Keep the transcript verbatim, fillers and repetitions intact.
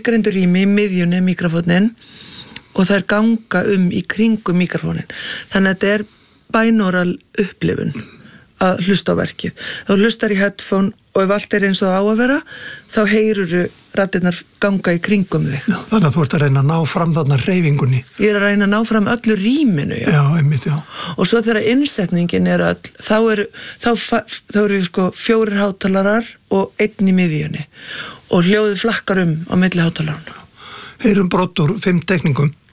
skilgreindu rými í miðjunni mikrofónin og þær ganga um í kringum mikrofónin. Þannig að þetta er binaural upplifun að hlusta á verkið. Þá hlustar í headphone og ef allt er eins og á að vera, þá heyruru raddirnar ganga í kringum þig. Já, þannig að þú ert að reyna að ná fram þarna hreyfingunni. Ég er að reyna að ná fram öllu rýminu, já. Já, einmitt, já. Og svo þegar innsetningin er öll, þá eru, þá, þá eru sko fjórir hátalarar og einn í miðjunni og hljóðið flakkar um á milli hátalarana. Heyrum brot úr fimm tekningum.